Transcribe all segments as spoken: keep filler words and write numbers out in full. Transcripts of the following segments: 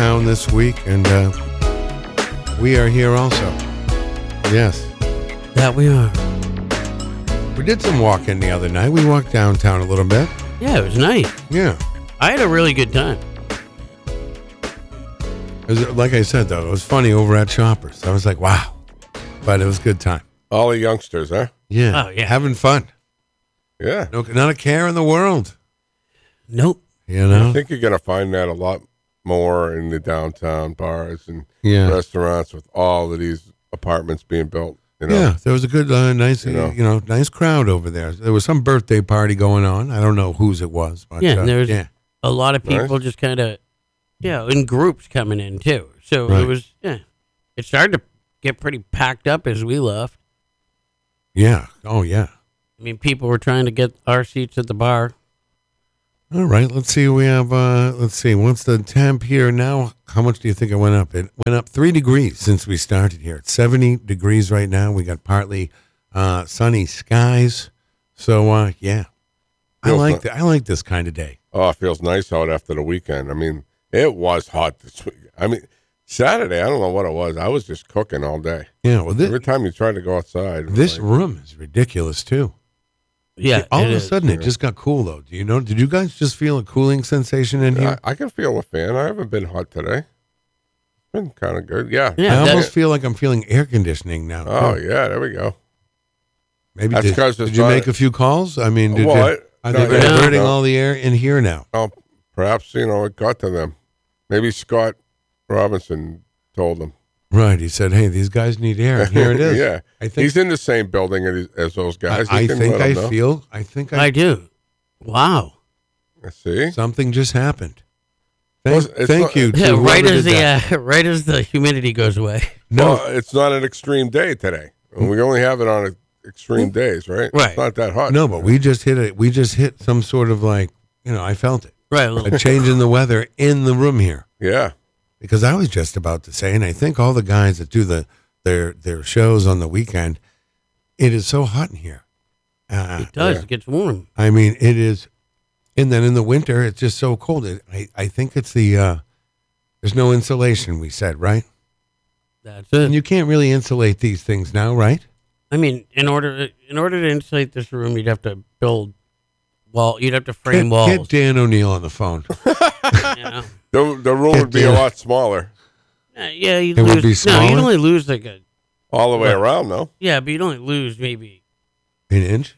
town this week, and uh, we are here also. Yes. That we are. We did some walking the other night. We walked downtown a little bit. Yeah, it was nice. Yeah. I had a really good time. It was, like I said, though, it was funny over at Shoppers. I was like, wow. But it was a good time. All the youngsters, huh? Yeah. Oh, yeah. Having fun. Yeah. No, not a care in the world. Nope. You know? I think you're going to find that a lot more in the downtown bars and Yeah. restaurants with all of these apartments being built. You know? Yeah, there was a good, uh, nice, You know. you know, nice crowd over there. There was some birthday party going on. I don't know whose it was, but Yeah, uh, there was yeah, a lot of people Nice. just kind of, yeah, in groups coming in too. So Right. it was, yeah, it started to get pretty packed up as we left. yeah. Oh, yeah. I mean, people were trying to get our seats at the bar. All right, let's see. We have, uh, let's see, what's the temp here now? How much do you think it went up? It went up three degrees since we started here. It's seventy degrees right now. We got partly uh, sunny skies. So, uh, yeah, I Feels like ni- the, I like this kind of day. Oh, it feels nice out after the weekend. I mean, it was hot this week. I mean, Saturday, I don't know what it was. I was just cooking all day. Yeah, well, this, Every time you tried to go outside. it was this like, room is ridiculous, too. Yeah. All it of a is. sudden, it just got cool, though. Do you know? Did you guys just feel a cooling sensation in here? I, I can feel a fan. I haven't been hot today. It's been kind of good. Yeah. Yeah, I that- almost feel like I'm feeling air conditioning now. Oh, too. yeah. There we go. Maybe That's did, 'cause it's did you not- make a few calls? I mean, did Well, you, I- are no, they yeah, diverting no. all the air in here now? Oh, perhaps, you know, it got to them. Maybe Scott Robinson told them. Right. He said, "Hey, these guys need air." And here it is. yeah. I think. He's in the same building as, as those guys. I, He I can think let I 'em know. feel. I think I, I do. Wow. See? something just happened. Thank, Well, it's thank not- you. To Yeah, right whoever as did the that. uh, right as the humidity goes away. no, Well, it's not an extreme day today. And we only have it on extreme days, right? Right. It's not that hot. no, but we just hit it. We just hit some sort of like, you know, I felt it. Right. A little, A change in the weather in the room here. Yeah. Because I was just about to say, and I think all the guys that do the their their shows on the weekend, it is so hot in here. Uh, it does. yeah. It gets warm. I mean, it is, and then in the winter, it's just so cold. It, I I think it's the uh, there's no insulation. We said right, That's and it. you can't really insulate these things now, right? I mean, in order in order to insulate this room, you'd have to build wall. You'd have to frame Get, walls. get Dan O'Neill on the phone. you know? The, the room would be Yeah. a lot smaller Uh, yeah, you'd It would lose. be No, you'd smaller? only lose like a. all the way Right. around, though. Yeah, but you'd only lose maybe. An inch,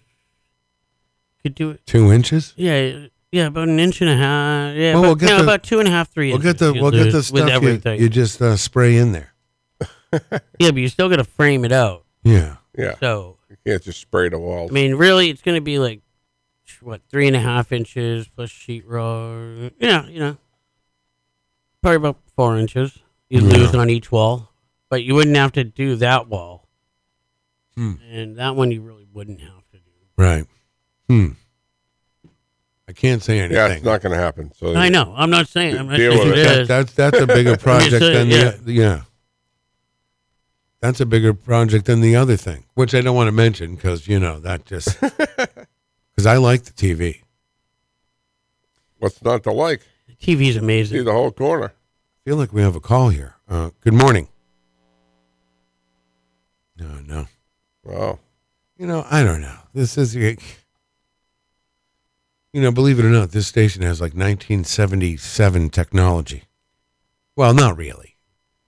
Could do it. two inches. Yeah, yeah, about an inch and a half. Yeah, Well, about, we'll get no, the- about two and a half, three We'll inches. get the you'd we'll get lose the with stuff you, everything. you just uh, spray in there. Yeah, but you still got to frame it out. Yeah. Yeah. So You can't just spray the walls. I mean, really, it's going to be like what three and a half inches plus sheetrock. Yeah, you know, probably about four inches. You'd Yeah. lose on each wall, but you wouldn't have to do that wall, Hmm. and that one you really wouldn't have to do. Right. Hmm. I can't say anything. yeah, it's not going to happen. So I know. I'm not saying. I'm not Deal saying with it it. That, is. that's that's a bigger project saying, than yeah. the yeah. That's a bigger project than the other thing, which I don't want to mention because you know that just because I like the T V. what's not to like? T V's See amazing. the whole corner. I feel like we have a call here. Uh, good morning. No, no. Wow. You know, I don't know. This is, you know, believe it or not, this station has like nineteen seventy-seven technology. Well, not really,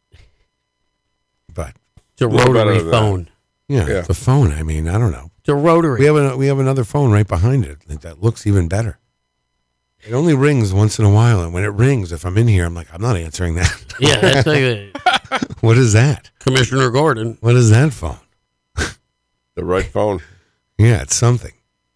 but It's a little better rotary than that. phone. yeah, Yeah. the phone. I mean, I don't know. It's a rotary. We have a, we have another phone right behind it that looks even better. It only rings once in a while, and when it rings, if I'm in here, I'm like, I'm not answering that. Yeah, that's like a, What is that? Commissioner Gordon. What is that phone? The right phone. Yeah, it's something.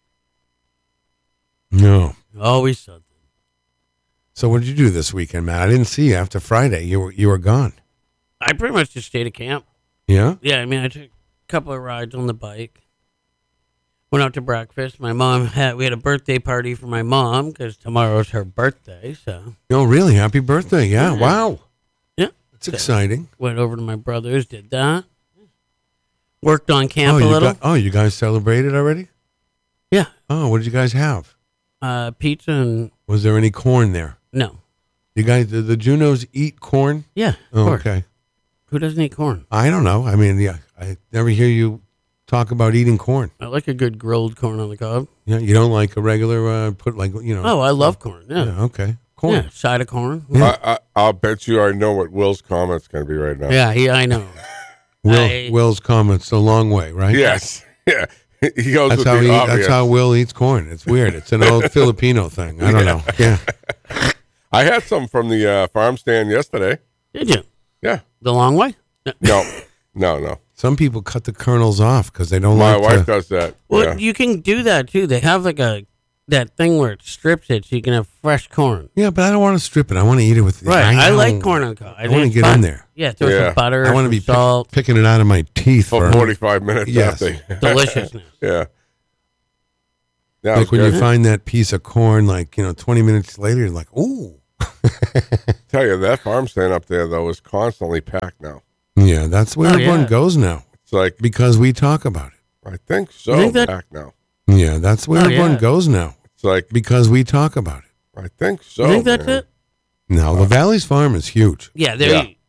No. Always something. So what did you do this weekend, Matt? I didn't see you after Friday. You were you were gone. I pretty much just stayed at camp. Yeah. Yeah, I mean, I took a couple of rides on the bike. Went out to breakfast. My mom had, we had a birthday party for my mom because tomorrow's her birthday. So Oh, really? Happy birthday. Yeah. Yeah. Wow. Yeah. It's exciting. went over to my brother's, did that. Worked on camp oh, a you little. got- oh, you guys celebrated already? Yeah. Oh, what did you guys have? Uh, pizza and Was there any corn there? no. You guys, the, the Junos eat corn? Yeah, of Oh, course. okay. Who doesn't eat corn? I don't know. I mean, yeah, I never hear you talk about eating corn. I like a good grilled corn on the cob. Yeah, you don't like a regular uh, put like you know. Oh, I love corn. Yeah. Yeah, okay, corn. Yeah, side of corn. I, I, I'll bet you I know what Will's comment's going to be right now. Yeah, he, I know. Will I- Will's comments a long way, right? Yes. Yeah. He goes That's with how the he. obvious. That's how Will eats corn. It's weird. It's an old Filipino thing. I don't know. Yeah. I had some from the uh, farm stand yesterday. Did you? Yeah. The long way? No. No, no. Some people cut the kernels off because they don't My like wife to. does that. Well, yeah. you can do that too. They have like a that thing where it strips it so you can have fresh corn. Yeah, but I don't want to strip it. I want to eat it with. Right. I, know. like corn on the cob. I want to get in there. Yeah, throw Yeah. some butter, I want to some be pick, salt, picking it out of my teeth For for forty-five minutes Yes. after. deliciousness. Yeah. Yeah, like when good. you find that piece of corn, like you know, twenty minutes later, you're like, ooh. Tell you, that farm stand up there, though, is constantly packed now. Yeah, that's where Oh, everyone yeah. goes now It's like, because we talk about it. I think so, You think that- packed now. Yeah, that's where Oh, everyone yeah. goes now It's like, because we talk about it. I think so. You think that's man. it? No, the Valley's farm is huge. Yeah, there. Yeah. You,